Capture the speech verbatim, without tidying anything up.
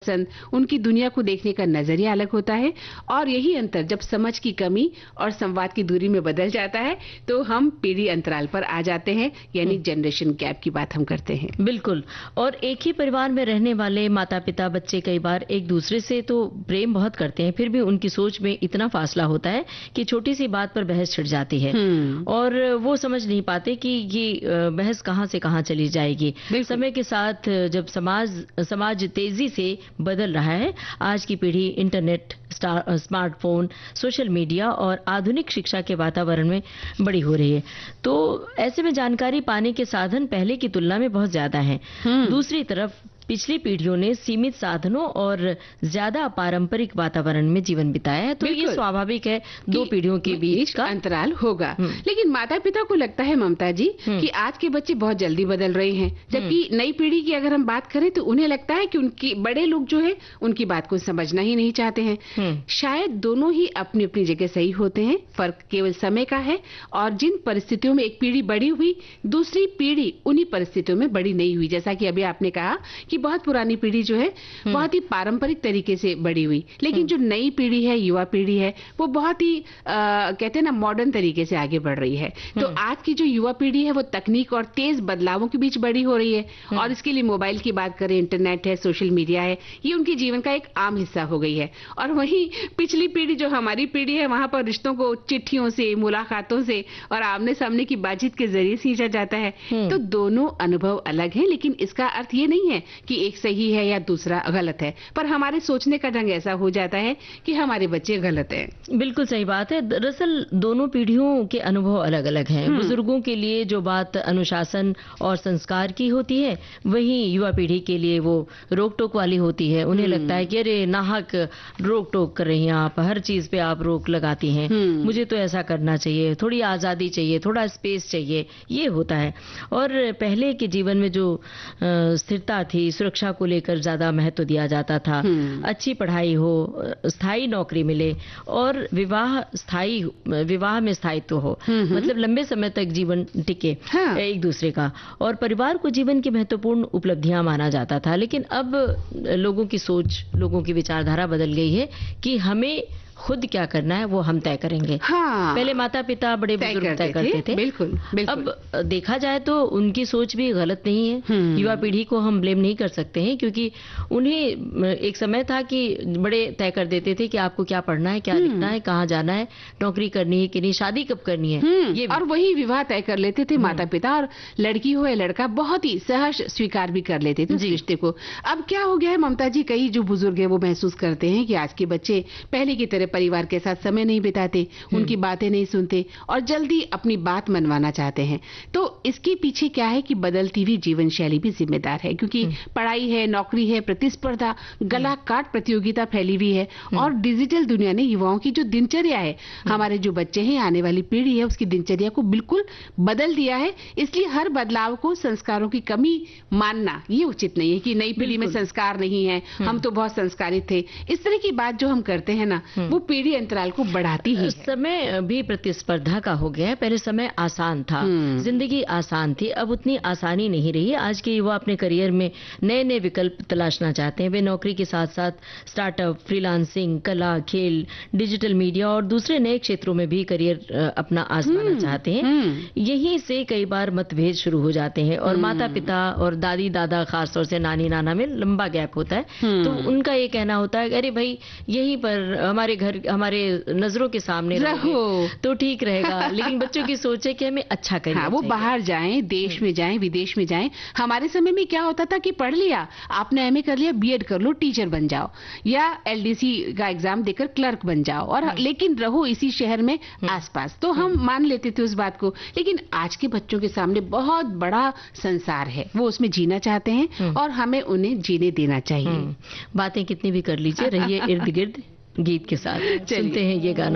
पसंद, उनकी दुनिया को देखने का नजरिया अलग होता है। और यही अंतर जब समझ की कमी और संवाद की दूरी में बदल जाता है तो हम पीढ़ी अंतराल पर आ जाते हैं, यानी जनरेशन गैप की बात हम करते हैं। बिल्कुल। और एक ही परिवार में रहने वाले माता पिता बच्चे कई बार एक दूसरे से तो प्रेम बहुत करते हैं, फिर भी उनकी सोच में इतना फासला होता है कि छोटी सी बात पर बहस छिड़ जाती है और वो समझ नहीं पाते कि ये बहस कहां से कहां चली जाएगी। समय के साथ जब समाज समाज तेजी से बदल रहा है, आज की पीढ़ी इंटरनेट, स्मार्टफोन, सोशल मीडिया और आधुनिक शिक्षा के वातावरण में बड़ी हो रही है, तो ऐसे में जानकारी पाने के साधन पहले की तुलना में बहुत ज्यादा हैं। दूसरी तरफ पिछली पीढ़ियों ने सीमित साधनों और ज्यादा पारंपरिक वातावरण में जीवन बिताया है, तो ये स्वाभाविक है दो पीढ़ियों के बीच का अंतराल होगा। लेकिन माता पिता को लगता है ममता जी कि आज के बच्चे बहुत जल्दी बदल रहे हैं, जबकि नई पीढ़ी की अगर हम बात करें तो उन्हें लगता है कि उनकी बड़े लोग जो है उनकी बात को समझना ही नहीं चाहते हैं। शायद दोनों ही अपनी अपनी जगह सही होते हैं, फर्क केवल समय का है। और जिन परिस्थितियों में एक पीढ़ी बड़ी हुई, दूसरी पीढ़ी उन्हीं परिस्थितियों में बड़ी नहीं हुई। जैसा कि अभी आपने कहा कि बहुत पुरानी पीढ़ी जो है बहुत ही पारंपरिक तरीके से बड़ी हुई, लेकिन जो नई पीढ़ी है, युवा पीढ़ी है, वो बहुत ही आ, कहते हैं ना मॉडर्न तरीके से आगे बढ़ रही है। तो आज की जो युवा पीढ़ी है वो तकनीक और तेज बदलावों के बीच बड़ी हो रही है, और इसके लिए मोबाइल की बात करें, इंटरनेट है, सोशल मीडिया है, ये उनके जीवन का एक आम हिस्सा हो गई है। और वहीं पिछली पीढ़ी जो हमारी पीढ़ी है, वहां पर रिश्तों को चिट्ठियों से, मुलाकातों से और आमने सामने की बातचीत के जरिए सींचा जाता है। तो दोनों अनुभव अलग हैं, लेकिन इसका अर्थ ये नहीं है कि एक सही है या दूसरा गलत है, पर हमारे सोचने का ढंग ऐसा हो जाता है कि हमारे बच्चे गलत हैं। बिल्कुल सही बात है। दरअसल दोनों पीढ़ियों के अनुभव अलग अलग हैं। बुजुर्गों के लिए जो बात अनुशासन और संस्कार की होती है, वहीं युवा पीढ़ी के लिए वो रोक टोक वाली होती है। उन्हें लगता है कि अरे नाहक रोक टोक कर रही हैं आप, हर चीज पे आप रोक लगाती हैं, मुझे तो ऐसा करना चाहिए, थोड़ी आजादी चाहिए, थोड़ा स्पेस चाहिए, ये होता है। और पहले के जीवन में जो स्थिरता थी, सुरक्षा को लेकर ज्यादा महत्व दिया जाता था, अच्छी पढ़ाई हो, स्थायी नौकरी मिले और विवाह स्थायी विवाह में स्थायित्व हो, मतलब लंबे समय तक जीवन टिके एक दूसरे का, और परिवार को जीवन की महत्वपूर्ण उपलब्धियां माना जाता था। लेकिन अब लोगों की सोच, लोगों की विचारधारा बदल गई है कि हमें खुद क्या करना है वो हम तय करेंगे। हाँ। पहले माता पिता, बड़े बुजुर्ग तय करते थे। बिल्कुल, बिल्कुल। अब देखा जाए तो उनकी सोच भी गलत नहीं है। युवा पीढ़ी को हम ब्लेम नहीं कर सकते हैं, क्योंकि उन्हें एक समय था कि बड़े तय कर देते थे कि आपको क्या पढ़ना है, क्या लिखना है, कहाँ जाना है, नौकरी करनी है कि नहीं, शादी कब करनी है, ये और वही विवाह तय कर लेते थे माता पिता, और लड़की हो या लड़का बहुत ही सहज स्वीकार भी कर लेते थे उस रिश्ते को। अब क्या हो गया है ममता जी, कई जो बुजुर्ग है वो महसूस करते हैं कि आज के बच्चे पहले की तरह परिवार के साथ समय नहीं बिताते, उनकी बातें नहीं सुनते और जल्दी अपनी बात मनवाना चाहते हैं। तो इसके पीछे क्या है कि बदलती हुई जीवन शैली भी जिम्मेदार है, क्योंकि पढ़ाई है, नौकरी है, प्रतिस्पर्धा, गला काट प्रतियोगिता फैली हुई है, और डिजिटल दुनिया ने युवाओं की जो दिनचर्या है, हमारे जो बच्चे हैं, आने वाली पीढ़ी है, उसकी दिनचर्या को बिल्कुल बदल दिया है। इसलिए हर बदलाव को संस्कारों की कमी मानना ये उचित नहीं है कि नई पीढ़ी में संस्कार नहीं है, हम तो बहुत संस्कारित थे। इस तरह की बात जो हम करते हैं ना, वो पीढ़ी अंतराल को बढ़ाती ही है। समय भी प्रतिस्पर्धा का हो गया है। पहले समय आसान था, जिंदगी आसान थी, अब उतनी आसानी नहीं रही। आज के युवा अपने करियर में नए नए विकल्प तलाशना चाहते हैं। वे नौकरी के साथ साथ स्टार्टअप, फ्रीलांसिंग, कला, खेल, डिजिटल मीडिया और दूसरे नए क्षेत्रों में भी करियर अपना आजमाना चाहते हैं। यहीं से कई बार मतभेद शुरू हो जाते हैं, और माता पिता और दादी दादा, खासतौर से नानी नाना में लंबा गैप होता है। तो उनका ये कहना होता है, अरे भाई यहीं पर हमारे घर, हमारे नजरों के सामने रहो तो ठीक रहेगा। लेकिन बच्चों की सोच है कि हमें अच्छा करना हाँ, वो बाहर जाएं, देश में जाएं, विदेश में जाएं। हमारे समय में क्या होता था कि पढ़ लिया आपने, एमए कर लिया, बीएड कर लो, टीचर बन जाओ, या एलडीसी का एग्जाम देकर क्लर्क बन जाओ, और लेकिन रहो इसी शहर में आसपास। तो हम मान लेते थे उस बात को। लेकिन आज के बच्चों के सामने बहुत बड़ा संसार है, वो उसमें जीना चाहते हैं और हमें उन्हें जीने देना चाहिए। बातें कितनी भी कर लीजिए, रहिए इर्द गिर्द गीत के साथ। सुनते हैं ये गाना।